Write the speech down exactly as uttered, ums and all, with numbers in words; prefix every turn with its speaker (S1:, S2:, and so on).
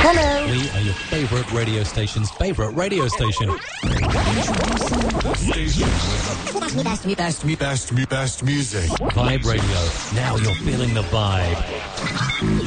S1: Hello.
S2: We are your favourite radio station's favourite radio station.
S3: Station with the best, best, best, best, best music.
S2: Vibe Radio. Now you're feeling the vibe.